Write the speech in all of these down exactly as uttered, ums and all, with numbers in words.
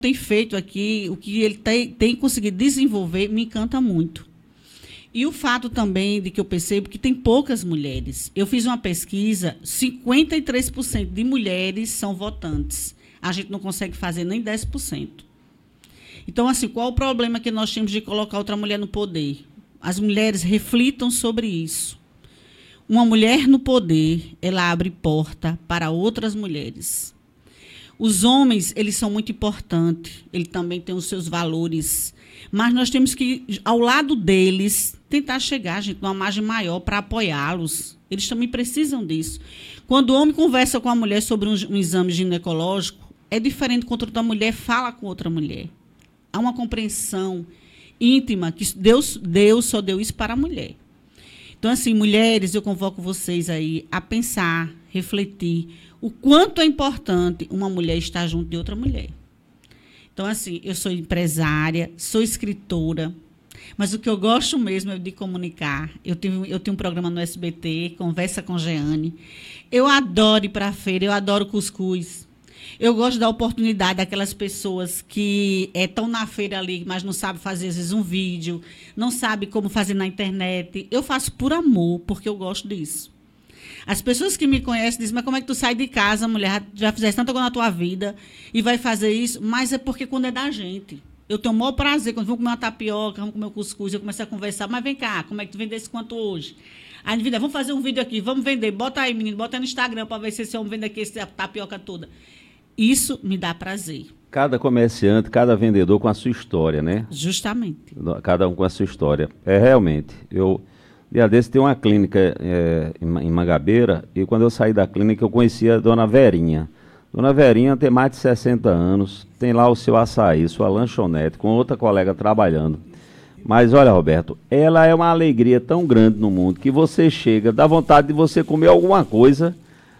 tem feito aqui, o que ele tem, tem conseguido desenvolver, me encanta muito. E o fato também de que eu percebo que tem poucas mulheres. Eu fiz uma pesquisa, cinquenta e três por cento de mulheres são votantes. A gente não consegue fazer nem dez por cento. Então, assim, qual o problema que nós temos de colocar outra mulher no poder? As mulheres reflitam sobre isso. Uma mulher no poder, ela abre porta para outras mulheres. Os homens, eles são muito importantes, eles também têm os seus valores, mas nós temos que, ao lado deles, tentar chegar, gente, numa margem maior para apoiá-los. Eles também precisam disso. Quando o homem conversa com a mulher sobre um, um exame ginecológico, é diferente quando outra mulher fala com outra mulher. Há uma compreensão íntima que Deus, Deus só deu isso para a mulher. Então, assim, mulheres, eu convoco vocês aí a pensar, refletir o quanto é importante uma mulher estar junto de outra mulher. Então, assim, eu sou empresária, sou escritora, mas o que eu gosto mesmo é de comunicar. Eu tenho, eu tenho um programa no S B T, Conversa com Jeane. Eu adoro ir para a feira, eu adoro cuscuz. Eu gosto da oportunidade daquelas pessoas que estão é, na feira ali, mas não sabem fazer, às vezes, um vídeo, não sabem como fazer na internet. Eu faço por amor, porque eu gosto disso. As pessoas que me conhecem dizem, mas como é que tu sai de casa, mulher, já fizeste tanta coisa na tua vida e vai fazer isso? Mas é porque quando é da gente. Eu tenho o maior prazer, quando vamos comer uma tapioca, vamos comer um cuscuz, eu começo a conversar, mas vem cá, como é que tu vendesse quanto hoje? Aí, vida, vamos fazer um vídeo aqui, vamos vender, bota aí, menino, bota aí no Instagram para ver se esse homem vende aqui essa tapioca toda. Isso me dá prazer. Cada comerciante, cada vendedor com a sua história, né? Justamente. Cada um com a sua história. É, realmente. Eu, dia desse, tem uma clínica é, em Mangabeira, e quando eu saí da clínica, eu conhecia a dona Verinha. Dona Verinha tem mais de sessenta anos, tem lá o seu açaí, sua lanchonete, com outra colega trabalhando. Mas, olha, Roberto, ela é uma alegria tão grande no mundo, que você chega, dá vontade de você comer alguma coisa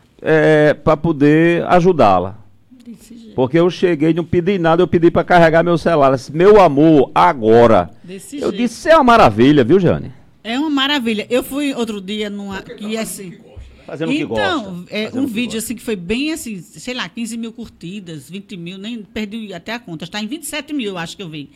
é, para poder ajudá-la. Porque eu cheguei, não pedi nada, eu pedi para carregar meu celular. Disse, meu amor, agora. Desse eu jeito. Disse, é uma maravilha, viu, Jane? É uma maravilha. Eu fui outro dia numa... que assim, fazendo o que gosta. Então, é, um vídeo assim que foi bem assim, sei lá, quinze mil curtidas, vinte mil, nem perdi até a conta. Está em vinte e sete mil, acho que eu vi.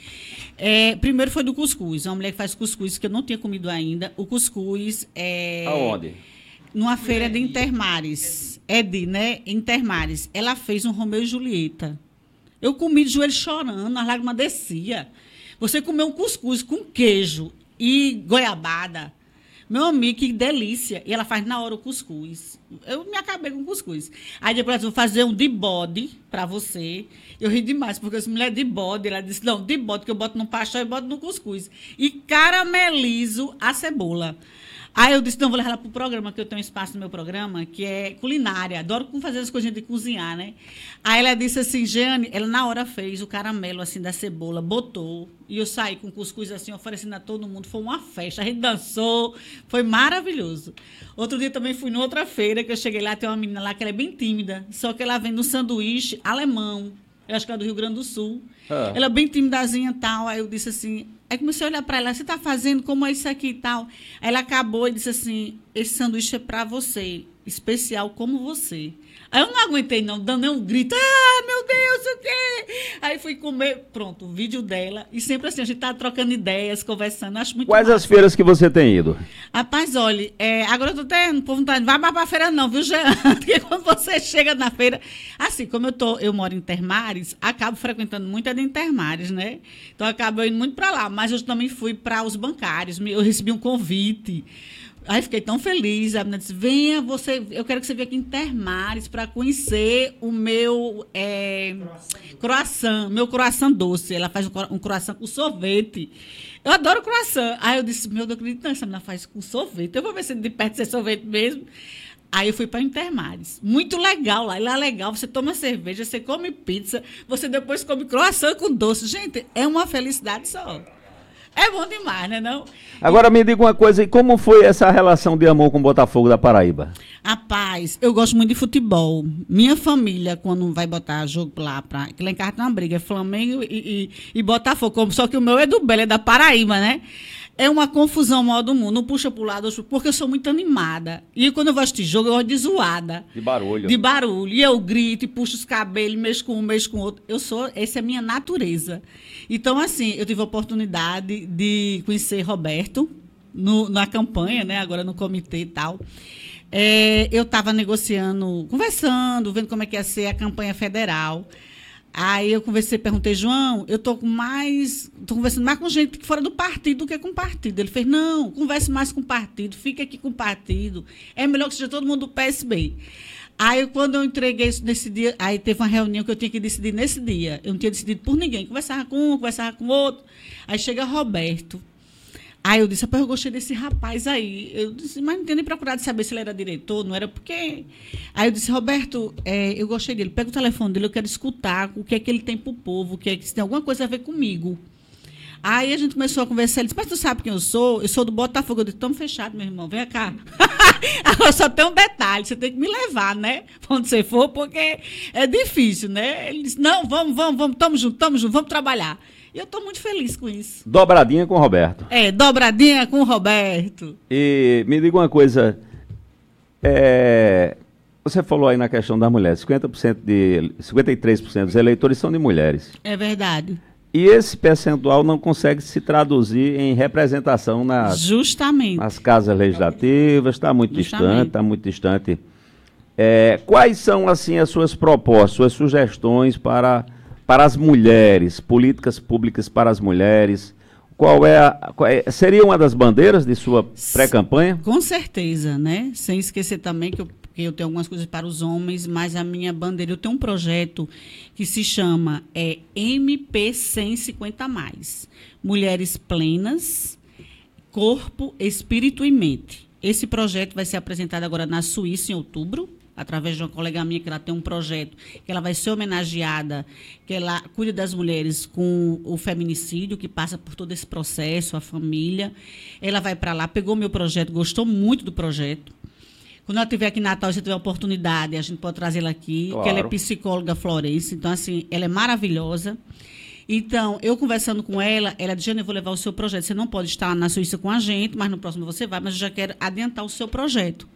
É, primeiro foi do cuscuz. Uma mulher que faz cuscuz que eu não tinha comido ainda. O cuscuz é... Aonde? Numa feira de Intermares. É de, né? Intermares. Ela fez um Romeu e Julieta. Eu comi de joelho chorando, as lágrimas desciam. Você comeu um cuscuz com queijo e goiabada. Meu amigo, que delícia. E ela faz na hora o cuscuz. Eu me acabei com o cuscuz. Aí depois eu vou fazer um de bode para você. Eu ri demais, porque essa mulher de bode, ela disse, não, de bode, que eu boto no pastel e boto no cuscuz. E caramelizo a cebola. Aí eu disse, não, vou levar ela para o programa, que eu tenho um espaço no meu programa, que é culinária. Adoro fazer as coisinhas de cozinhar, né? Aí ela disse assim, Jeane, ela na hora fez o caramelo, assim, da cebola, botou, e eu saí com cuscuz, assim, oferecendo a todo mundo. Foi uma festa, a gente dançou, foi maravilhoso. Outro dia também fui em outra feira, que eu cheguei lá, tem uma menina lá que ela é bem tímida, só que ela vende um sanduíche alemão, eu acho que é do Rio Grande do Sul. Ah. Ela é bem timidazinha e tal, aí eu disse assim... Aí comecei a olhar para ela, você está fazendo como é isso aqui e tal? Aí ela acabou e disse assim, esse sanduíche é para você, especial como você. Aí eu não aguentei não, dando um grito, ah, meu Deus, o quê? Aí fui comer, pronto, o vídeo dela, e sempre assim, a gente tá trocando ideias, conversando, acho muito Quais massa. As feiras que você tem ido? Rapaz, olha, é, agora eu tô até, o povo não tá, vai mais pra feira não, viu, Jean? Porque quando você chega na feira, assim, como eu tô, eu moro em Intermares, acabo frequentando muito a de Intermares, né? Então, acabo indo muito para lá, mas eu também fui para os bancários, eu recebi um convite. Aí fiquei tão feliz, a menina disse, venha, você, eu quero que você venha aqui em Intermares para conhecer o meu é, croissant, meu croissant doce. Ela faz um, um croissant com sorvete. Eu adoro croissant. Aí eu disse, meu Deus, eu acredito, não, essa menina faz com sorvete. Eu vou ver se de perto é sorvete mesmo. Aí eu fui para Intermares. Muito legal lá. Lá é legal, você toma cerveja, você come pizza, você depois come croissant com doce. Gente, é uma felicidade só. É bom demais, né, não? Agora me diga uma coisa, e como foi essa relação de amor com o Botafogo da Paraíba? Rapaz, eu gosto muito de futebol. Minha família, quando vai botar jogo lá, pra, que lá em casa tem uma briga, é Flamengo e, e, e Botafogo, só que o meu é do Belo, é da Paraíba, né? É uma confusão maior do mundo. Não puxa para o lado, porque eu sou muito animada. E quando eu vou assistir jogo, eu gosto de zoada. De barulho. De barulho. E eu grito, e puxo os cabelos, mexo com um, mexo com o outro. Eu sou, essa é a minha natureza. Então, assim, eu tive a oportunidade de conhecer Roberto no, na campanha, né? Agora no comitê e tal. É, eu estava negociando, conversando, vendo como é que ia ser a campanha federal. Aí eu conversei, perguntei, João, eu estou com mais, estou conversando mais com gente fora do partido do que com o partido. Ele fez, não, converse mais com o partido, fique aqui com o partido. É melhor que seja todo mundo do P S B. Aí, quando eu entreguei isso nesse dia, aí teve uma reunião que eu tinha que decidir nesse dia. Eu não tinha decidido por ninguém. Conversava com um, conversava com outro. Aí chega Roberto. Aí eu disse, rapaz, eu gostei desse rapaz aí. Eu disse, mas não tinha nem procurado saber se ele era diretor, não era porque... Aí eu disse, Roberto, é, eu gostei dele, pega o telefone dele, eu quero escutar o que é que ele tem para o povo, o que é que se tem alguma coisa a ver comigo. Aí a gente começou a conversar, ele disse, mas tu sabe quem eu sou? Eu sou do Botafogo. Eu disse, estamos fechados, meu irmão, vem cá. Agora só tem um detalhe, você tem que me levar, né? Onde você for, porque é difícil, né? Ele disse, não, vamos, vamos, vamos, estamos juntos, estamos juntos, vamos trabalhar. E eu estou muito feliz com isso. Dobradinha com o Roberto. É, dobradinha com o Roberto. E me diga uma coisa, é, você falou aí na questão das mulheres, cinquenta por cento de, cinquenta e três por cento dos eleitores são de mulheres. É verdade. E esse percentual não consegue se traduzir em representação nas, Justamente. nas casas legislativas, está muito Justamente. distante, está muito distante. É, quais são, assim, as suas propostas, suas sugestões para... para as mulheres, políticas públicas para as mulheres? Qual é, a, qual é seria uma das bandeiras de sua pré-campanha? Com certeza, né? Sem esquecer também que eu, que eu tenho algumas coisas para os homens, mas a minha bandeira, eu tenho um projeto que se chama é, M P cento e cinquenta mais. Mulheres plenas, corpo, espírito e mente. Esse projeto vai ser apresentado agora na Suíça em outubro, através de uma colega minha, que ela tem um projeto, que ela vai ser homenageada, que ela cuida das mulheres com o feminicídio, que passa por todo esse processo, a família. Ela vai para lá, pegou meu projeto, gostou muito do projeto. Quando ela estiver aqui em Natal, se tiver a oportunidade, a gente pode trazê-la aqui, claro. Que ela é psicóloga florense, então, assim, ela é maravilhosa. Então, eu conversando com ela, ela disse, Jane, eu vou levar o seu projeto. Você não pode estar na Suíça com a gente, mas no próximo você vai, mas eu já quero adiantar o seu projeto.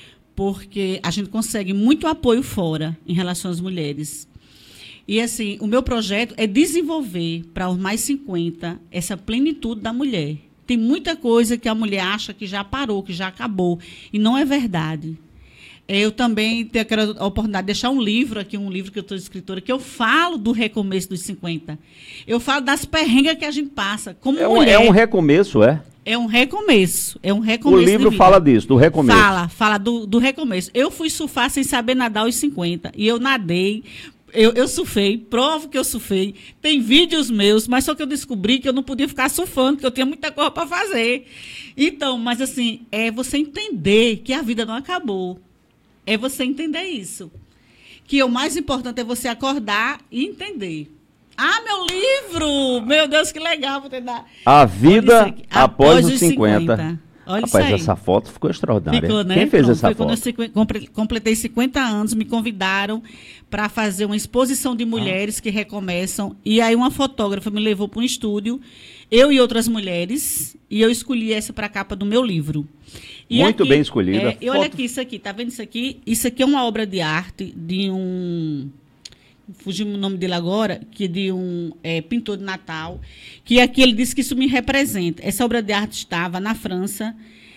Porque a gente consegue muito apoio fora em relação às mulheres. E, assim, o meu projeto é desenvolver para os mais cinquenta essa plenitude da mulher. Tem muita coisa que a mulher acha que já parou, que já acabou, e não é verdade. Eu também tenho a oportunidade de deixar um livro aqui, um livro que eu estou escritora, que eu falo do recomeço dos cinquenta. Eu falo das perrengas que a gente passa como é um, mulher. É um recomeço, é? É um recomeço, é um recomeço. O livro fala disso, do recomeço. Fala, fala do, do recomeço. Eu fui surfar sem saber nadar aos cinquenta, e eu nadei, eu, eu surfei, provo que eu surfei, tem vídeos meus, mas só que eu descobri que eu não podia ficar surfando, que eu tinha muita coisa para fazer. Então, mas assim, é você entender que a vida não acabou. É você entender isso. Que o mais importante é você acordar e entender. Ah, meu livro! Meu Deus, que legal! Vou tentar. A vida após, após os cinquenta. cinquenta. Olha Rapaz, isso aí. Essa foto ficou extraordinária. Ficou, né? Quem fez Pronto, essa foi foto? Quando eu completei cinquenta anos, me convidaram para fazer uma exposição de mulheres ah. que recomeçam. E aí uma fotógrafa me levou para um estúdio, eu e outras mulheres, e eu escolhi essa para a capa do meu livro. E Muito aqui, bem escolhida. É, e olha aqui, isso aqui, tá vendo isso aqui? Isso aqui é uma obra de arte de um... Fugimos o nome dele agora, que de um é, pintor de Natal, que aqui ele disse que isso me representa. Essa obra de arte estava na França,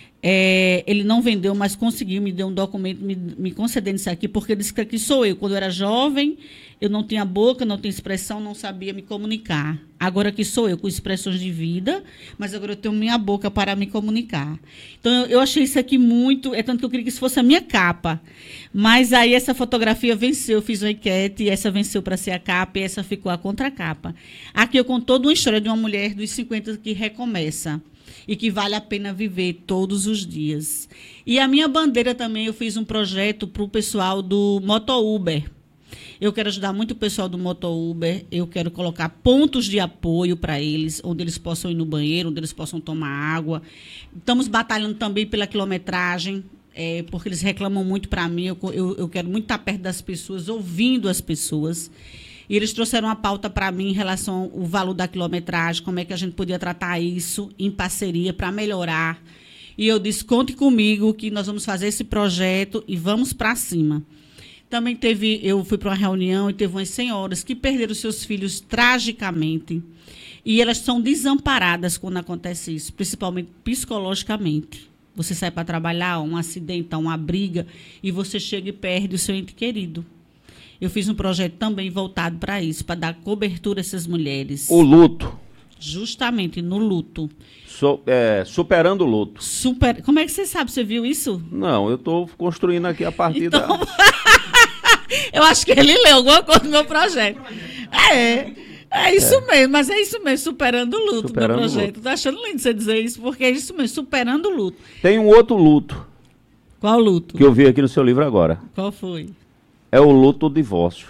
é, ele não vendeu, mas conseguiu, me deu um documento me, me concedendo isso aqui, porque ele disse que aqui sou eu. Quando eu era jovem, eu não tinha boca, não tinha expressão, não sabia me comunicar. Agora aqui sou eu, com expressões de vida, mas agora eu tenho minha boca para me comunicar. Então, eu, eu achei isso aqui muito, é tanto que eu queria que isso fosse a minha capa. Mas aí essa fotografia venceu, eu fiz uma enquete, e essa venceu para ser a capa, e essa ficou a contracapa. Aqui eu conto toda uma história de uma mulher dos cinquenta que recomeça e que vale a pena viver todos os dias. E a minha bandeira também, eu fiz um projeto para o pessoal do Moto Uber. Eu quero ajudar muito o pessoal do Moto Uber, eu quero colocar pontos de apoio para eles, onde eles possam ir no banheiro, onde eles possam tomar água. Estamos batalhando também pela quilometragem, é, porque eles reclamam muito para mim, eu, eu, eu quero muito estar perto das pessoas, ouvindo as pessoas. E eles trouxeram uma pauta para mim em relação ao valor da quilometragem, como é que a gente podia tratar isso em parceria para melhorar. E eu disse, conte comigo que nós vamos fazer esse projeto e vamos para cima. Também teve, eu fui para uma reunião e teve umas senhoras que perderam seus filhos tragicamente. E elas são desamparadas quando acontece isso, principalmente psicologicamente. Você sai para trabalhar, um acidente, uma briga, e você chega e perde o seu ente querido. Eu fiz um projeto também voltado para isso, para dar cobertura a essas mulheres. O luto. Justamente, no luto. So, é, superando o luto. Super... Como é que você sabe? Você viu isso? Não, eu estou construindo aqui a partir então... da... Eu acho que ele leu alguma coisa do meu projeto. É, é isso é. mesmo, mas é isso mesmo, superando o luto do meu projeto. Estou achando lindo você dizer isso, porque é isso mesmo, superando o luto. Tem um outro luto. Qual luto? Que eu vi aqui no seu livro agora. Qual foi? É o luto do divórcio.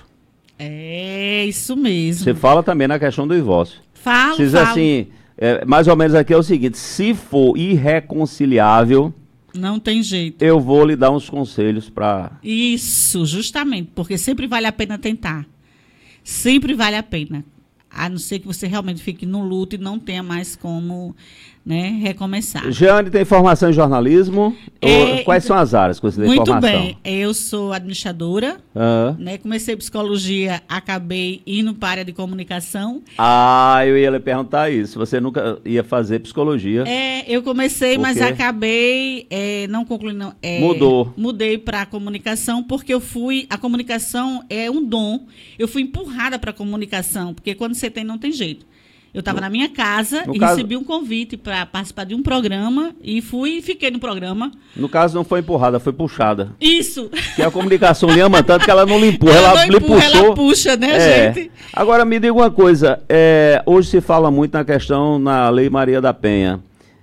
É, isso mesmo. Você fala também na questão do divórcio. Falo, Você diz falo. assim, é, mais ou menos aqui é o seguinte, se for irreconciliável... Não tem jeito. Eu vou lhe dar uns conselhos para... Isso, justamente, porque sempre vale a pena tentar. Sempre vale a pena. A não ser que você realmente fique no luto e não tenha mais como, né, recomeçar. Jeane tem formação em jornalismo? É, Ou, quais são as áreas que você tem muito formação? Muito bem. Eu sou administradora. Ah. Né, comecei psicologia, acabei indo para a área de comunicação. Ah, eu ia lhe perguntar isso. Você nunca ia fazer psicologia? É, eu comecei, mas acabei é, não concluindo. É, Mudou. Mudei para a comunicação porque eu fui... A comunicação é um dom. Eu fui empurrada para a comunicação, porque quando você tem, não tem jeito. Eu estava na minha casa e caso... recebi um convite para participar de um programa e fui e fiquei no programa. No caso, não foi empurrada, foi puxada. Isso. Que a comunicação lhe ama tanto que ela não lhe empurra, ela, ela lhe empurra, puxou. Ela puxa, né, é. gente? Agora, me diga uma coisa. É, hoje se fala muito na questão na Lei Maria da Penha.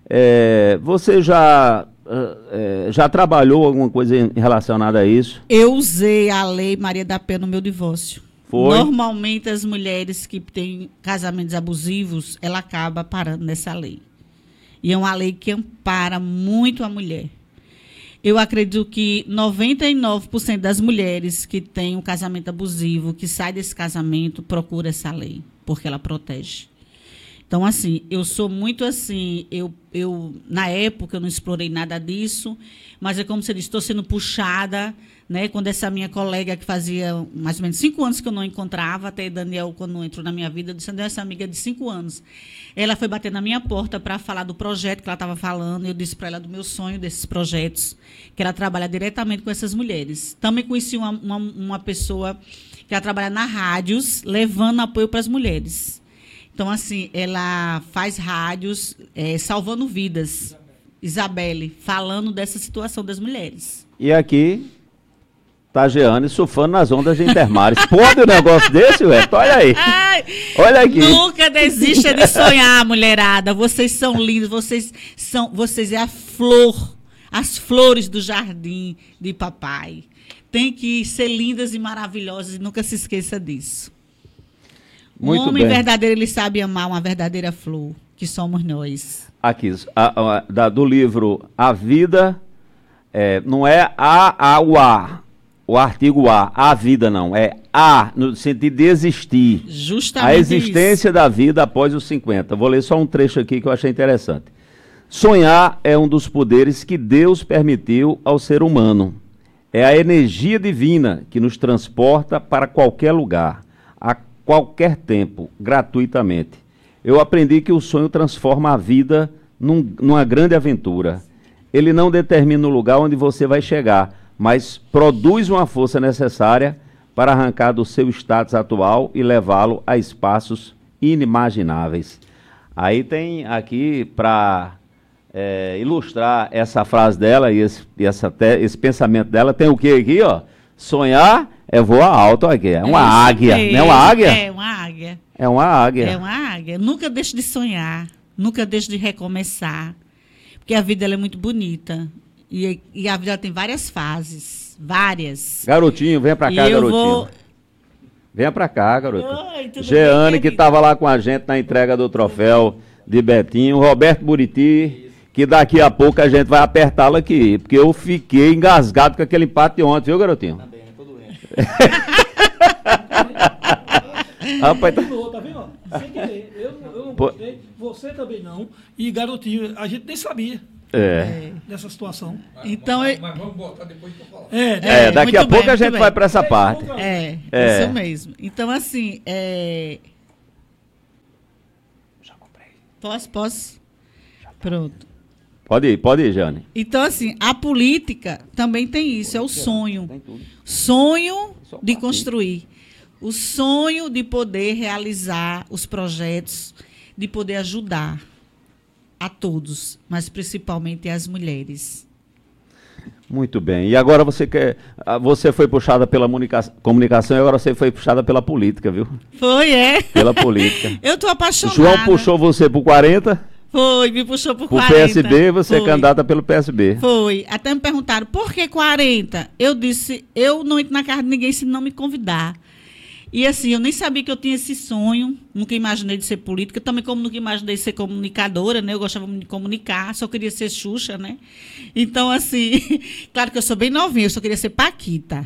É, você já, é, já trabalhou alguma coisa em, relacionada a isso? Eu usei a Lei Maria da Penha no meu divórcio. Foi? Normalmente, as mulheres que têm casamentos abusivos, ela acaba parando nessa lei. E é uma lei que ampara muito a mulher. Eu acredito que noventa e nove por cento das mulheres que têm um casamento abusivo, que sai desse casamento, procura essa lei, porque ela protege. Então, assim, eu sou muito assim, eu, eu na época eu não explorei nada disso, mas é como você disse, estou sendo puxada, né? Quando essa minha colega que fazia mais ou menos cinco anos que eu não encontrava, até Daniel, quando entrou na minha vida, eu disse, essa amiga de cinco anos. Ela foi bater na minha porta para falar do projeto que ela estava falando, eu disse para ela do meu sonho desses projetos, que ela trabalha diretamente com essas mulheres. Também conheci uma, uma, uma pessoa que ela trabalha na rádios, levando apoio para as mulheres. Então, assim, ela faz rádios é, salvando vidas. Isabelle, falando dessa situação das mulheres. E aqui, tá Jeane surfando nas ondas de Intermares. Pode um negócio desse, ué? Olha aí. Ai, olha aqui. Nunca desista de sonhar, mulherada. Vocês são lindos, vocês são, vocês é a flor, as flores do jardim de papai. Tem que ser lindas e maravilhosas e nunca se esqueça disso. Muito um homem bem. verdadeiro, ele sabe amar uma verdadeira flor, que somos nós. Aqui, a, a, da, do livro A Vida, é, não é a, a, o a, o artigo a, a vida não, é a, no sentido de existir. Justamente a existência isso. da vida após os cinquenta. Vou ler só um trecho aqui que eu achei interessante. Sonhar é um dos poderes que Deus permitiu ao ser humano. É a energia divina que nos transporta para qualquer lugar, a qualquer tempo, gratuitamente. Eu aprendi que o sonho transforma a vida num, numa grande aventura. Ele não determina o lugar onde você vai chegar, mas produz uma força necessária para arrancar do seu status atual e levá-lo a espaços inimagináveis. Aí tem aqui, para é, ilustrar essa frase dela e esse, e essa te, esse pensamento dela, tem o que aqui, ó? Sonhar é voar alto aqui, é uma é águia, não é uma águia? É uma águia. É uma águia. É uma águia. Nunca deixe de sonhar, nunca deixe de recomeçar, porque a vida ela é muito bonita e, e a vida tem várias fases, várias. Garotinho, venha pra cá, e eu garotinho. Vou... Venha pra cá, garoto. Oi, tudo Jeane, bem, que estava lá com a gente na entrega do troféu de Betinho, Roberto Buriti, que daqui a pouco a gente vai apertá-lo aqui, porque eu fiquei engasgado com aquele empate ontem, viu, garotinho? Tá bem, tô doente. Rapaz, tá... Tá vendo? Sem querer. Eu, eu não gostei, você também não. E garotinho, a gente nem sabia. É. Dessa situação. Então, mas, eu... mas vamos botar depois para falar. É, É, daqui a muito pouco bem, a gente muito vai bem. para essa parte. É, É. isso mesmo. Então, assim, é... Já comprei. Posso, posso? Pronto. Pode ir, pode ir, Jane. Então, assim, a política também tem isso, é o sonho. Sonho de construir. O sonho de poder realizar os projetos, de poder ajudar a todos, mas principalmente as mulheres. Muito bem. E agora você quer. Você foi puxada pela comunica- comunicação e agora você foi puxada pela política, viu? Foi, é? Pela política. Eu tô apaixonada. João puxou você pro quarenta, Foi, me puxou por pro quarenta. P S B, você Foi. é candidata pelo P S B. Foi. Até me perguntaram, por que quarenta? Eu disse, eu não entro na casa de ninguém se não me convidar. E assim, eu nem sabia que eu tinha esse sonho, nunca imaginei de ser política, também como nunca imaginei de ser comunicadora, né? Eu gostava de me comunicar, só queria ser Xuxa, né? Então, assim, claro que eu sou bem novinha, eu só queria ser Paquita.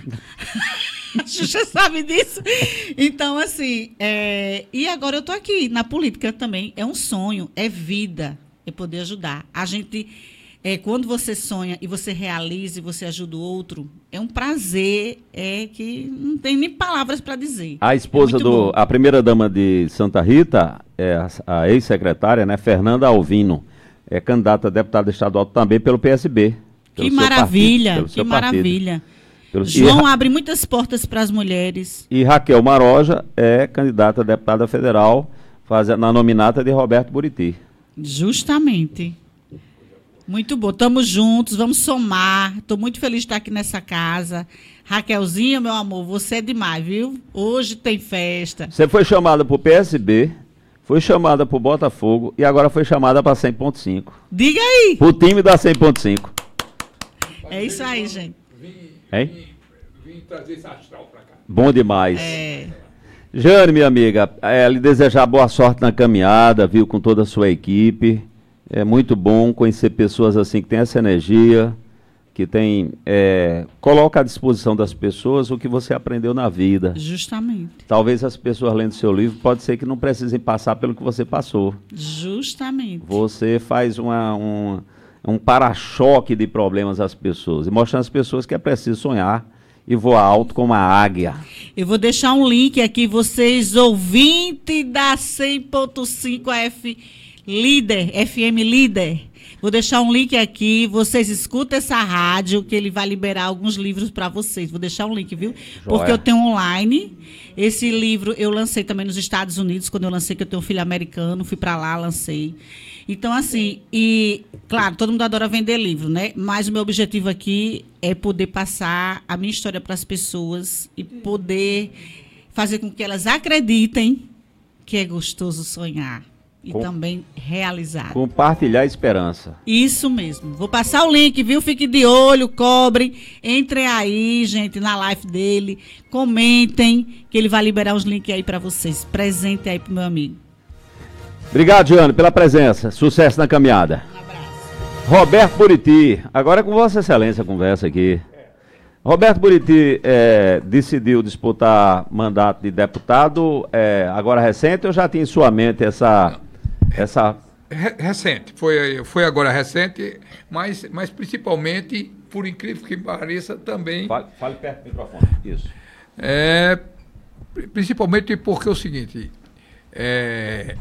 A Xuxa sabe disso. Então, assim, é... e agora eu estou aqui, na política também. É um sonho, é vida, é poder ajudar. A gente... É, quando você sonha e você realiza e você ajuda o outro, é um prazer, é que não tem nem palavras para dizer. A esposa É muito do. bom. A primeira dama de Santa Rita, é a, a ex-secretária, né, Fernanda Alvino, é candidata a deputada estadual também pelo P S B. Pelo Que seu maravilha, partido, pelo que seu partido. maravilha. Pelo- João e, Ra- abre muitas portas para as mulheres. e Raquel Maroja é candidata a deputada federal faz, na nominata de Roberto Buriti. Justamente. Muito bom. Estamos juntos, vamos somar. Estou muito feliz de estar aqui nessa casa. Raquelzinha, meu amor, você é demais, viu? Hoje tem festa. Você foi chamada para o P S B, foi chamada para o Botafogo e agora foi chamada para cem ponto cinco. Diga aí. O time da cem ponto cinco. É isso aí, gente. Vim, Hein? vim, vim trazer esse astral para cá. Bom demais. É. Jane, minha amiga, é, lhe desejar boa sorte na caminhada, viu, com toda a sua equipe. É muito bom conhecer pessoas assim que têm essa energia, que tem, é, coloca à disposição das pessoas o que você aprendeu na vida. Justamente. Talvez as pessoas lendo seu livro, pode ser que não precisem passar pelo que você passou. Justamente. Você faz uma, um, um para-choque de problemas às pessoas e mostrando às pessoas que é preciso sonhar e voar alto como a águia. Eu vou deixar um link aqui, vocês ouvintes da cem ponto cinco F Líder, F M Líder. Vou deixar um link aqui, vocês escutam essa rádio, que ele vai liberar alguns livros para vocês. Vou deixar um link, viu? Porque eu tenho online. Esse livro eu lancei também nos Estados Unidos, quando eu lancei, que eu tenho um filho americano, fui para lá, lancei. Então, assim, e, claro, todo mundo adora vender livro, né? Mas o meu objetivo aqui é poder passar a minha história para as pessoas e poder fazer com que elas acreditem que é gostoso sonhar. E Com- também realizar. Compartilhar a esperança. Isso mesmo. Vou passar o link, viu? Fique de olho, cobrem. Entrem aí, gente, na live dele. Comentem, que ele vai liberar os links aí para vocês. Presente aí pro meu amigo. Obrigado, Jane, pela presença. Sucesso na caminhada. Um abraço. Roberto Buriti, agora é com Vossa Excelência a conversa aqui. Roberto Buriti é, decidiu disputar mandato de deputado é, agora recente ou já tinha em sua mente essa... essa... Re- Recente, foi, foi agora recente, mas, mas principalmente, por incrível que pareça, também, Fale, fale perto do microfone. Isso. é, pri- principalmente porque é o seguinte, é,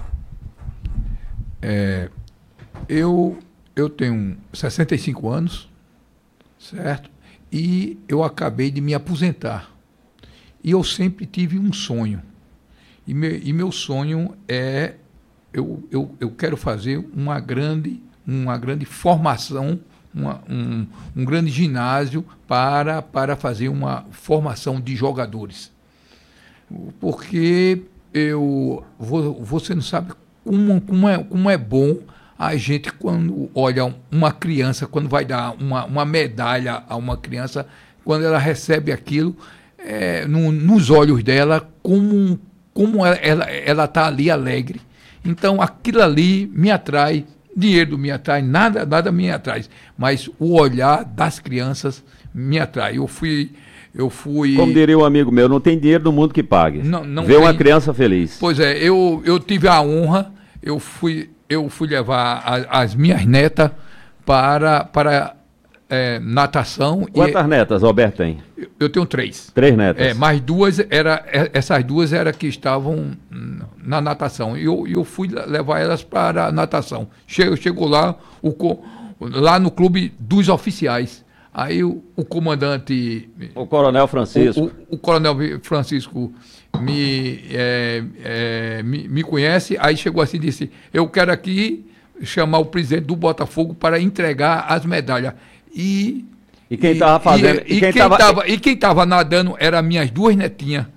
é, eu, eu tenho sessenta e cinco anos, certo? E eu acabei de me aposentar. E eu sempre tive um sonho. E, me, e meu sonho é eu, eu, eu quero fazer uma grande, uma grande formação, uma, um, um grande ginásio para, para fazer uma formação de jogadores. Porque eu, vo- você não sabe como, como, é, como é bom a gente, quando olha uma criança, quando vai dar uma, uma medalha a uma criança, quando ela recebe aquilo, é, no, nos olhos dela, como, como ela está ali alegre. Então, aquilo ali me atrai, dinheiro não me atrai, nada, nada me atrai, mas o olhar das crianças me atrai. Eu fui, Eu fui... Como diria um amigo meu, não tem dinheiro no mundo que pague. Não, não Ver tem... uma criança feliz. Pois é, eu, eu tive a honra, eu fui, eu fui levar a, as minhas netas para, para é, natação. Quantas e, netas Alberto tem? Eu, eu tenho três. Três netas. É, mais duas, era, essas duas eram que estavam na natação. E eu, eu fui levar elas para a natação. Chegou, chegou lá, o, lá no clube dos oficiais. Aí o, o comandante... O coronel Francisco. O, o, o coronel Francisco me, é, é, me, me conhece, aí chegou assim e disse, eu quero aqui chamar o presidente do Botafogo para entregar as medalhas. E, e quem estava fazendo... E, e, quem estava tava, e quem tava nadando eram minhas duas netinhas.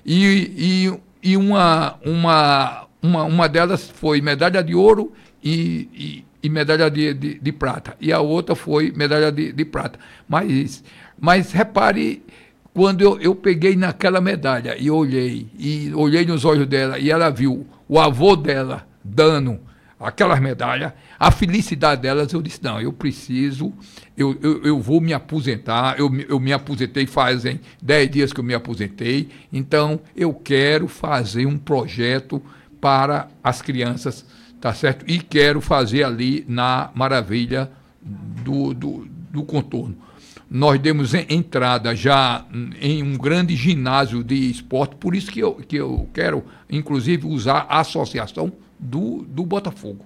E, e, e uma, uma, uma, uma delas foi medalha de ouro e... e e medalha de, de, de prata, e a outra foi medalha de, de prata. Mas, mas repare, quando eu, eu peguei naquela medalha e olhei, e olhei nos olhos dela, e ela viu o avô dela dando aquelas medalhas, a felicidade delas, eu disse, não, eu preciso, eu, eu, eu vou me aposentar, eu, eu me aposentei fazem dez dias que eu me aposentei, então eu quero fazer um projeto para as crianças, tá certo? E quero fazer ali na Maravilha do, do, do Contorno. Nós demos entrada já em um grande ginásio de esporte, por isso que eu, que eu quero, inclusive, usar a associação do, do Botafogo.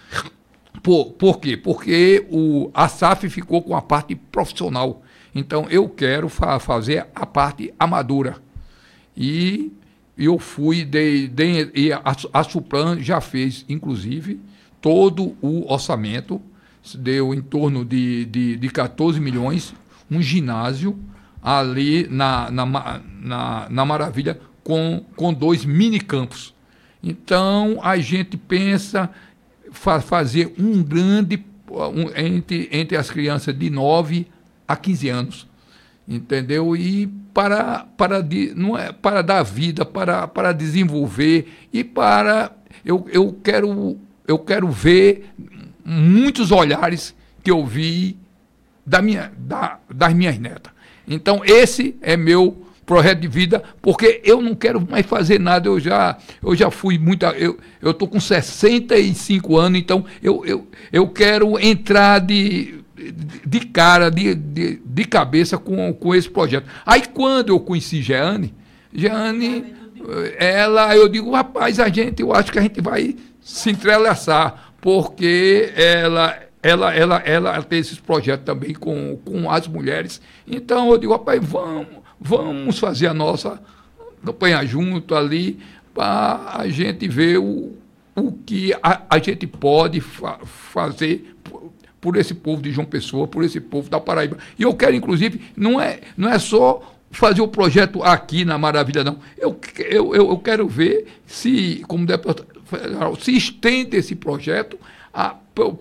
Por, por quê? Porque o, a S A F ficou com a parte profissional. Então, eu quero fa fazer a parte amadora. E... eu fui, de, de, e a, a Suplan já fez, inclusive, todo o orçamento, deu em torno de, de, de quatorze milhões, um ginásio ali na, na, na, na Maravilha, com, com dois minicampos. Então, a gente pensa fa fazer um grande, um, entre, entre as crianças de nove a quinze anos. Entendeu? E para, para, não é, para dar vida, para, para desenvolver e para... Eu, eu, quero, eu quero ver muitos olhares que eu vi da minha, da, das minhas netas. Então, esse é meu projeto de vida, porque eu não quero mais fazer nada, eu já, eu já fui muita... Eu estou com sessenta e cinco anos, então eu, eu, eu quero entrar de... de cara, de, de, de cabeça com, com esse projeto. Aí quando eu conheci Jeane, Jeane, ela, eu digo, rapaz, a gente, eu acho que a gente vai se entrelaçar, porque ela, ela, ela, ela tem esses projetos também com, com as mulheres. Então eu digo, rapaz, vamos, vamos fazer a nossa campanha junto ali, para a gente ver o, o que a, a gente pode fa fazer por esse povo de João Pessoa, por esse povo da Paraíba. E eu quero, inclusive, não é, não é só fazer o projeto aqui na Maravilha, não. Eu, eu, eu quero ver se, como deputado federal, se estende esse projeto a,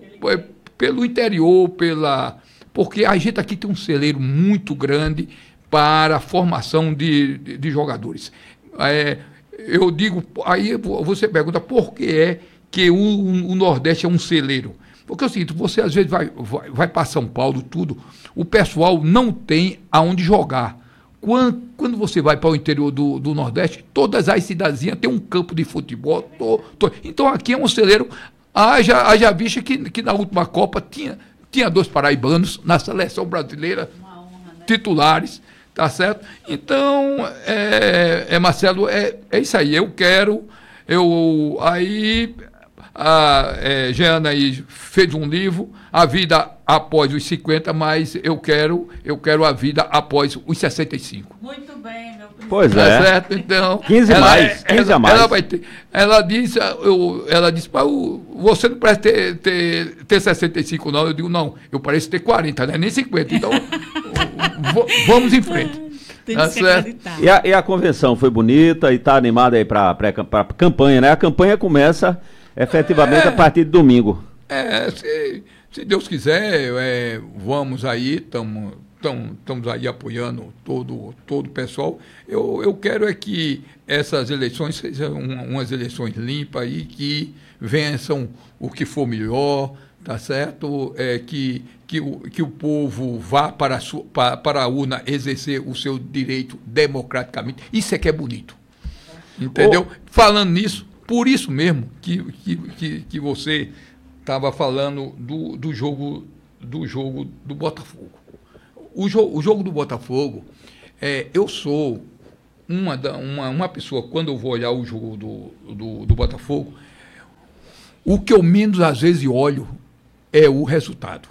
pelo interior, pela, porque a gente aqui tem um celeiro muito grande para a formação de, de, de jogadores. É, eu digo, aí você pergunta por que é que o, o Nordeste é um celeiro. Porque é o seguinte, você às vezes vai, vai, vai para São Paulo, tudo, o pessoal não tem aonde jogar. Quando, quando você vai para o interior do, do Nordeste, todas as cidadezinhas têm um campo de futebol. To, to, então aqui é um celeiro. Haja, haja vista que, que na última Copa tinha, tinha dois paraibanos na seleção brasileira, honra, né? Titulares, tá certo? Então, é, é, Marcelo, é, é isso aí. Eu quero, eu aí... A é, Jeane aí fez um livro, A Vida Após os cinquenta, mas eu quero, eu quero a vida após os sessenta e cinco. Muito bem, meu príncipe. Pois tá é. certo, então. quinze ela, mais, quinze ela, a mais. Ela, vai ter, ela disse, eu, ela disse, mas você não parece ter, ter, ter sessenta e cinco, não. Eu digo, não, eu pareço ter quarenta, né? Nem cinquenta. Então, vamos em frente. Tem Tá que certo. acreditar. E a, e a convenção foi bonita e está animada aí para a campanha, né? A campanha começa efetivamente é, a partir de domingo. É, se, se Deus quiser, é, vamos aí, estamos aí apoiando todo, todo o pessoal. Eu, eu quero é que essas eleições sejam uma, umas eleições limpas aí, que vençam o que for melhor, tá certo? É, que, que, o, que o povo vá para a, sua, para, para a urna exercer o seu direito democraticamente. Isso é que é bonito. Entendeu? Oh. Falando nisso, por isso mesmo que, que, que, que você estava falando do, do, jogo, do jogo do Botafogo. O, jo, o jogo do Botafogo, é, eu sou uma, da, uma, uma pessoa, quando eu vou olhar o jogo do, do, do Botafogo, o que eu menos às vezes olho é o resultado,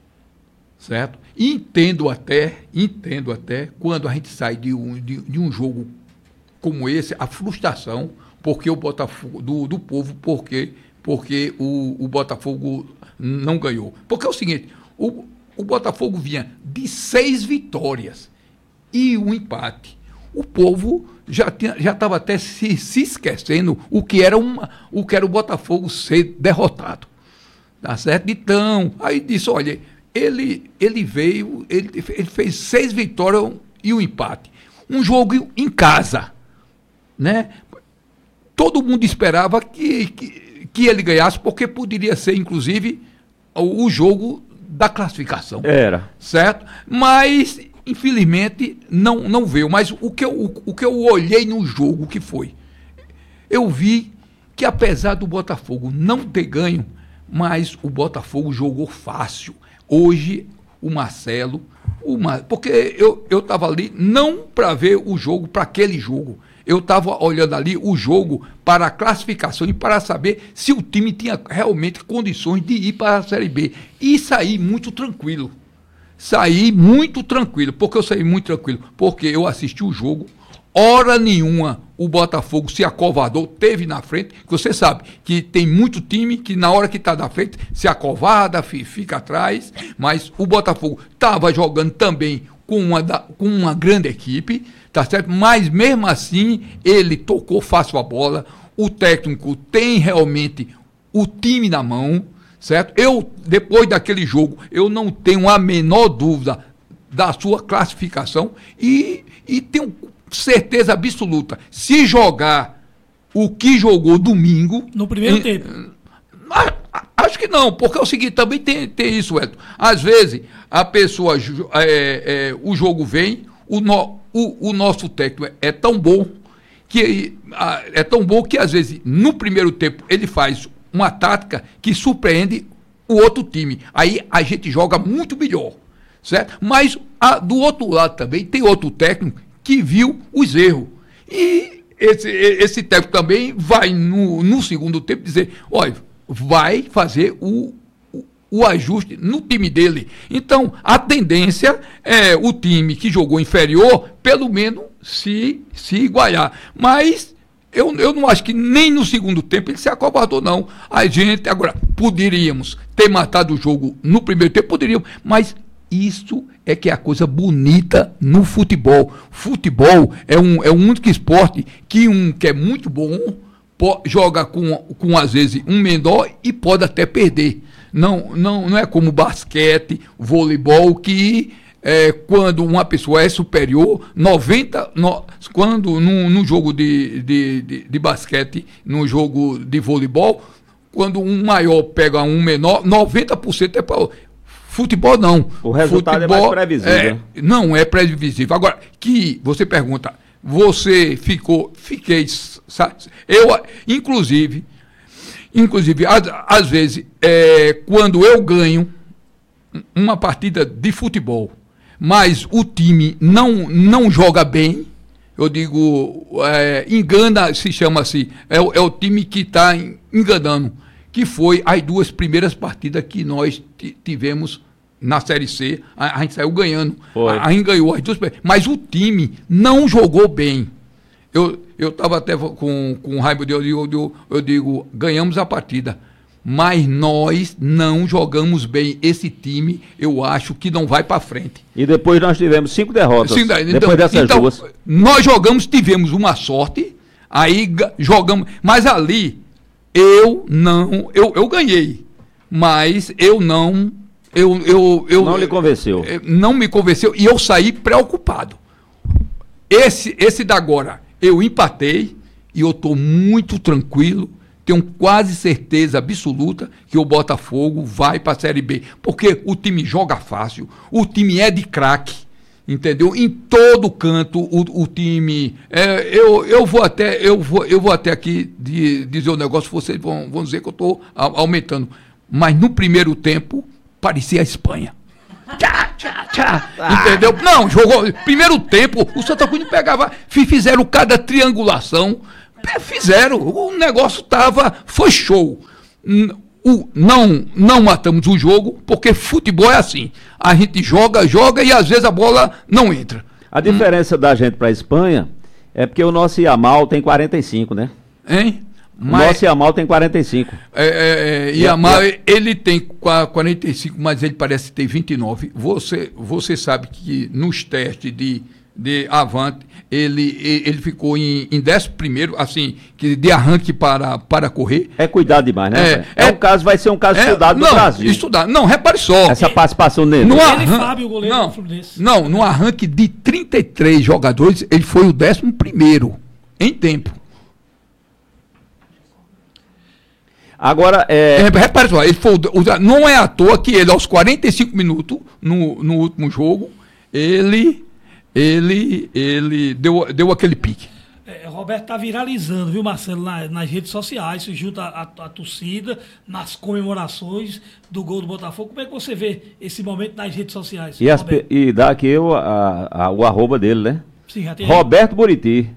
certo? E entendo até, entendo até, quando a gente sai de um, de, de um jogo como esse, a frustração porque o Botafogo, do, do povo, porque, porque o, o Botafogo não ganhou. Porque é o seguinte, o, o Botafogo vinha de seis vitórias e um empate. O povo já tinha, já estava até se, se esquecendo o que era uma, o que era o Botafogo ser derrotado. Tá certo? Então, aí disse, olha, ele, ele veio, ele, ele fez seis vitórias e um empate. Um jogo em casa, né? Todo mundo esperava que, que, que ele ganhasse, porque poderia ser, inclusive, o, o jogo da classificação. Era. Certo? Mas, infelizmente, não, não veio. Mas o que, eu, o, o que eu olhei no jogo, o que foi? Eu vi que, apesar do Botafogo não ter ganho, mas o Botafogo jogou fácil. Hoje, o Marcelo... Uma, porque eu estava ali não para ver o jogo, para aquele jogo. Eu estava olhando ali o jogo para a classificação e para saber se o time tinha realmente condições de ir para a Série B. E saí muito tranquilo. Saí muito tranquilo. Por que eu saí muito tranquilo? Porque eu assisti o jogo, hora nenhuma o Botafogo se acovardou, teve na frente. Você sabe que tem muito time que na hora que está na frente se acovarda, fica atrás, mas o Botafogo estava jogando também com uma, com uma grande equipe, tá certo? Mas mesmo assim ele tocou fácil a bola, o técnico tem realmente o time na mão, certo? Eu, depois daquele jogo, eu não tenho a menor dúvida da sua classificação e, e tenho certeza absoluta, se jogar o que jogou domingo... No primeiro em, tempo. Acho que não, porque é o seguinte, também tem, tem isso, Edson. Às vezes, a pessoa, é, é, o jogo vem, o, no, o, o nosso técnico é tão bom, que é tão bom que, às vezes, no primeiro tempo, ele faz uma tática que surpreende o outro time. Aí a gente joga muito melhor, certo? Mas, a, do outro lado também, tem outro técnico que viu os erros. E esse, esse técnico também vai, no, no segundo tempo, dizer, olha, vai fazer o, o, o ajuste no time dele. Então, a tendência é o time que jogou inferior, pelo menos, se, se igualar. Mas eu, eu não acho que nem no segundo tempo ele se acovardou, não. A gente, agora, poderíamos ter matado o jogo no primeiro tempo, poderíamos, mas isso é que é a coisa bonita no futebol. Futebol é um, é um único esporte que um que é muito bom pode, joga com, com, às vezes, um menor e pode até perder. Não, não, não é como basquete, voleibol, que é, quando uma pessoa é superior, noventa, no, quando num, num jogo de, de, de, de basquete, num jogo de voleibol, quando um maior pega um menor, noventa por cento é para... Futebol não. O resultado Futebol, é mais previsível. É, não é previsível. Agora, que você pergunta, você ficou, fiquei, sabe? Eu, inclusive, inclusive, às, às vezes, é, quando eu ganho uma partida de futebol, mas o time não, não joga bem, eu digo, é, engana, se chama assim, é, é o time que está enganando, que foi as duas primeiras partidas que nós tivemos na Série C, a, a gente saiu ganhando, a, a gente ganhou as duas, mas o time não jogou bem. Eu eu estava até com, com raiva, de, eu, eu, eu digo, ganhamos a partida, mas nós não jogamos bem. Esse time, eu acho que não vai para frente. E depois nós tivemos cinco derrotas, Sim, então, depois dessas então, duas. Nós jogamos, tivemos uma sorte, aí jogamos, mas ali eu não, eu, eu ganhei, mas eu não, eu, eu, eu não lhe convenceu. Não me convenceu e eu saí preocupado. Esse, esse da agora, eu empatei e eu estou muito tranquilo tenho quase certeza absoluta que o Botafogo vai para a Série B, porque o time joga fácil, o time é de craque, entendeu? Em todo canto o, o time, é, eu, eu vou até eu vou, eu vou até aqui de, dizer um negócio, vocês vão, vão dizer que eu estou aumentando, mas no primeiro tempo parecia a Espanha. Tchá, tchá, tchá, entendeu? Não, jogou. Primeiro tempo, o Santa Cruz pegava, fizeram cada triangulação, fizeram. O negócio tava, foi show. O, não, não matamos o jogo, porque futebol é assim. A gente joga, joga e às vezes a bola não entra. A diferença hum. da gente para a Espanha é porque o nosso Yamal tem quarenta e cinco, né? Hein? Mas, o nosso Yamal tem quarenta e cinco. É, é, é, Yamal, ele tem quarenta e cinco, mas ele parece ter vinte e nove. Você, você sabe que nos testes de, de Avante, ele, ele ficou em, em décimo primeiro, assim, que de arranque para, para correr. É cuidado demais, né? É, é, é um caso, vai ser um caso é, estudado não, no Brasil. Estudar. Não, repare só. Essa participação dele. No ele arran... e Fábio, o goleiro não, do Fluminense. não, no arranque de trinta e três jogadores, ele foi o décimo primeiro em tempo. Agora, é... é repare só, ele foi, não é à toa que ele, aos quarenta e cinco minutos, no, no último jogo, ele, ele, ele deu, deu aquele pique. É, Roberto está viralizando, viu, Marcelo, na, nas redes sociais, se junta a, a torcida, nas comemorações do gol do Botafogo. Como é que você vê esse momento nas redes sociais? E, as, e dá aqui o, a, a, o arroba dele, né? Sim, já tem. Roberto Buriti.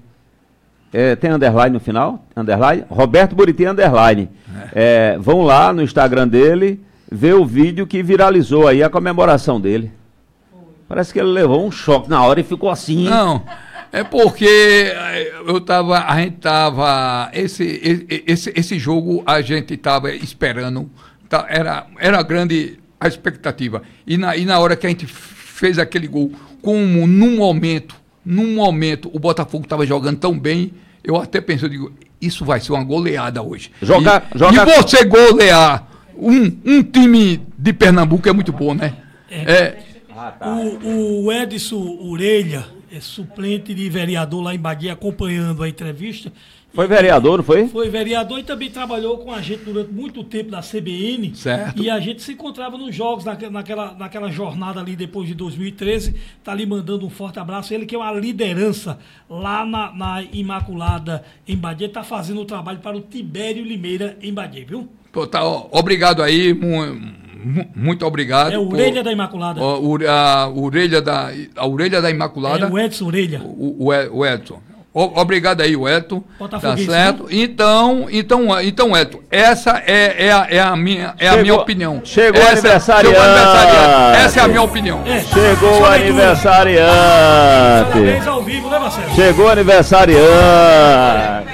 É, tem underline no final? Underline? Roberto Buriti underline. É. É, vão lá no Instagram dele, ver o vídeo que viralizou aí a comemoração dele. Parece que ele levou um choque na hora e ficou assim. Não, é porque eu tava, a gente tava, esse, esse, esse jogo a gente tava esperando, tá, era, era grande a expectativa. E na, e na hora que a gente fez aquele gol, como num momento, num momento o Botafogo estava jogando tão bem, eu até pensei, eu digo, isso vai ser uma goleada hoje. Joga, e, joga... e você golear um, um time de Pernambuco é muito bom, né? É. é Ah, tá. o, o Edson Orelha, é suplente de vereador lá em Badia, acompanhando a entrevista. Foi vereador, não foi? Foi vereador e também trabalhou com a gente durante muito tempo na C B N. Certo. E a gente se encontrava nos jogos, naquela, naquela jornada ali depois de dois mil e treze. Tá ali mandando um forte abraço. Ele que é uma liderança lá na, na Imaculada em Badia, está fazendo o trabalho para o Tibério Limeira em Badia, viu? Pô, tá, ó, obrigado aí, mu, muito obrigado. É o Orelha da Imaculada. Ó, a, orelha da, a Orelha da Imaculada. É o Edson Orelha. O, o, o Edson. O, obrigado aí, o Edson. Tá certo? Viu? Então, então, então, Edson, essa é, é, a, é, a, minha, é chegou, a minha opinião. Chegou essa, aniversariante. Chegou aniversariante. Essa é a minha opinião. É, chegou aniversariante. Parabéns ao vivo, né, Marcelo? Chegou aniversariante.